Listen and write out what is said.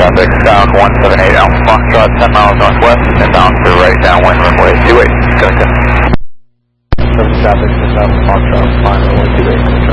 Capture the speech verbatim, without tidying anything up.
traffic, sound one seven eight Alpha Foxtrot, ten miles northwest, inbound for right downwind runway two eight, go ahead. Seven traffic, Alpha Foxtrot, five runway two eight.